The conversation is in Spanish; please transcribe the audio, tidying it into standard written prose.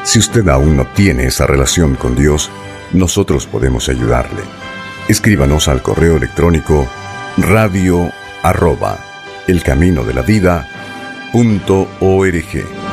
Si usted aún no tiene esa relación con Dios, nosotros podemos ayudarle. Escríbanos al correo electrónico radio@elcaminodelavida.org.